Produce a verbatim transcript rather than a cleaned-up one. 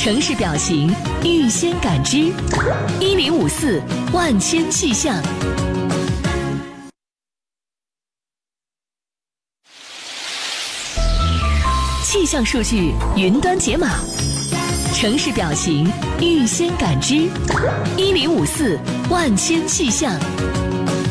城市表情预先感知，一零五四万千气象。气象数据云端解码，城市表情预先感知，一零五四万千气象。